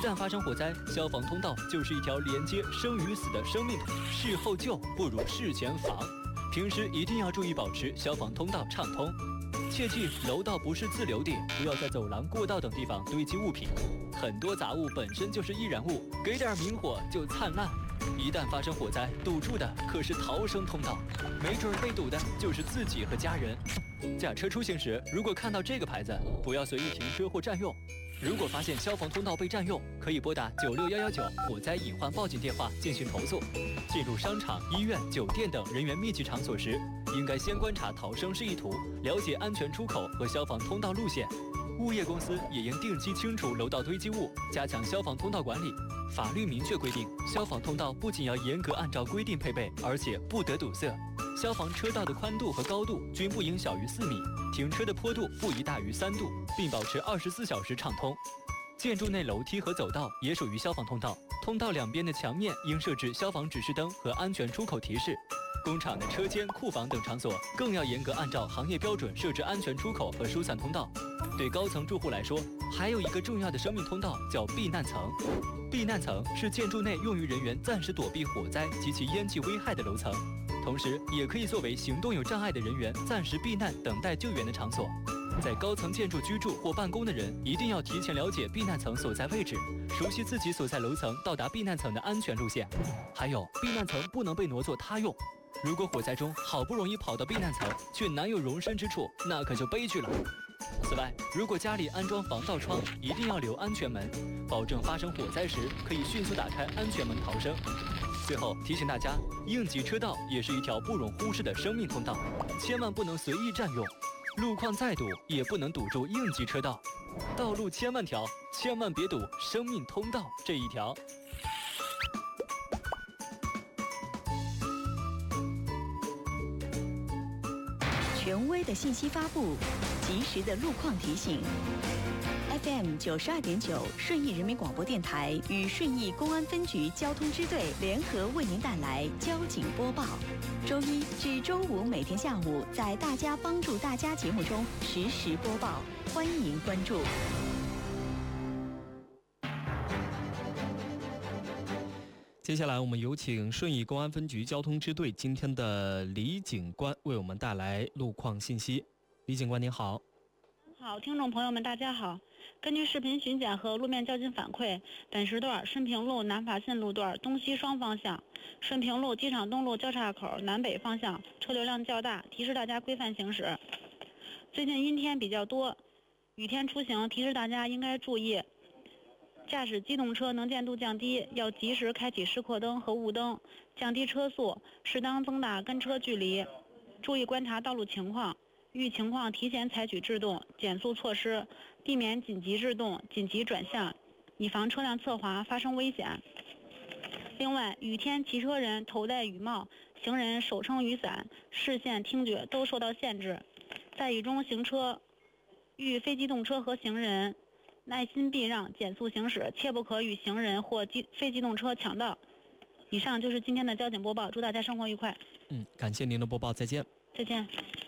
一旦发生火灾，消防通道就是一条连接生与死的生命途。事后救不如事前防，平时一定要注意保持消防通道畅通。切记，楼道不是自留地，不要在走廊、过道等地方堆积物品。很多杂物本身就是易燃物，给点明火就灿烂。一旦发生火灾，堵住的可是逃生通道，没准被堵的就是自己和家人。驾车出行时，如果看到这个牌子，不要随意停车或占用。如果发现消防通道被占用，可以拨打96119火灾隐患报警电话进行投诉。进入商场、医院、酒店等人员密集场所时，应该先观察逃生示意图，了解安全出口和消防通道路线。物业公司也应定期清除楼道堆积物，加强消防通道管理。法律明确规定，消防通道不仅要严格按照规定配备，而且不得堵塞。消防车道的宽度和高度均不应小于4米，停车的坡度不宜大于3度，并保持24小时畅通。建筑内楼梯和走道也属于消防通道，通道两边的墙面应设置消防指示灯和安全出口提示。工厂的车间、库房等场所更要严格按照行业标准设置安全出口和疏散通道。对高层住户来说，还有一个重要的生命通道叫避难层。避难层是建筑内用于人员暂时躲避火灾及其烟气危害的楼层，同时也可以作为行动有障碍的人员暂时避难、等待救援的场所。在高层建筑居住或办公的人一定要提前了解避难层所在位置，熟悉自己所在楼层到达避难层的安全路线。还有，避难层不能被挪作他用。如果火灾中好不容易跑到避难层，却难有容身之处，那可就悲剧了。此外，如果家里安装防盗窗，一定要留安全门，保证发生火灾时可以迅速打开安全门逃生。最后提醒大家，应急车道也是一条不容忽视的生命通道，千万不能随意占用。路况再堵，也不能堵住应急车道。道路千万条，千万别堵生命通道这一条。 权威的信息发布，及时的路况提醒。FM 92.9顺义人民广播电台与顺义公安分局交通支队联合为您带来交警播报。周一至周五每天下午在大家帮助大家节目中实时播报，欢迎关注。 接下来我们有请顺义公安分局交通支队今天的李警官为我们带来路况信息。李警官您好。 好，听众朋友们大家好。根据视频巡检和路面交警反馈，本时段顺平路南法信路段东西双方向，顺平路机场东路交叉口南北方向车流量较大，提示大家规范行驶。最近阴天比较多，雨天出行，提示大家应该注意驾驶机动车能见度降低，要及时开启示廓灯和雾灯，降低车速，适当增大跟车距离，注意观察道路情况，遇情况提前采取制动、减速措施，避免紧急制动、紧急转向，以防车辆侧滑发生危险。另外，雨天骑车人头戴雨帽，行人手撑雨伞，视线听觉都受到限制。在雨中行车，遇非机动车和行人耐心避让，减速行驶，切不可与行人或非机动车抢道。以上就是今天的交警播报，祝大家生活愉快。 感谢您的播报，再见。 再见。